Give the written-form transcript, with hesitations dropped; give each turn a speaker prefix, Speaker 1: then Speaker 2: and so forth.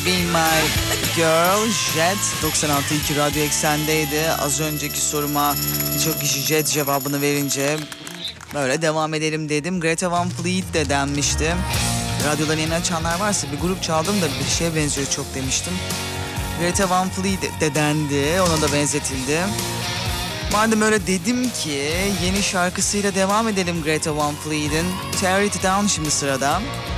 Speaker 1: Be My Girl, Jet 96.2 Radyo Eksen'deydi. Az önceki soruma birçok kişi Jet cevabını verince böyle devam edelim dedim. Greta Van Fleet de denmişti. Radyodan yeni açanlar varsa bir grup çaldım da bir şeye benziyor çok demiştim. Greta Van Fleet de dendi, ona da benzetildi. Madem öyle dedim ki yeni şarkısıyla devam edelim Greta Van Fleet'in. Tear It Down şimdi sırada.